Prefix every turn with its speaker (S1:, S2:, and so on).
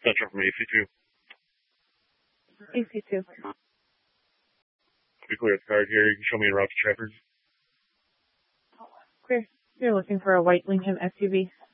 S1: Central from AC2.
S2: AC2.
S1: Be clear at the card here. You can show me a route to Trafford.
S2: Clear. You're looking for a white Lincoln SUV.